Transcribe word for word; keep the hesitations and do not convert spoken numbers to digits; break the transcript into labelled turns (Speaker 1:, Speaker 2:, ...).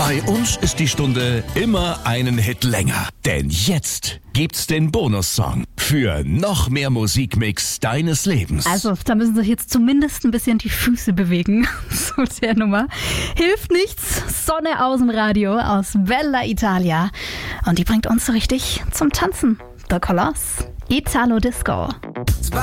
Speaker 1: Bei uns ist die Stunde immer einen Hit länger. Denn jetzt gibt's den Bonussong für noch mehr Musikmix deines Lebens.
Speaker 2: Also, da müssen sich jetzt zumindest ein bisschen die Füße bewegen zu der Nummer. Hilft nichts. Sonne aus dem Radio aus Bella Italia. Und die bringt uns so richtig zum Tanzen. The Colors. Italo Disco.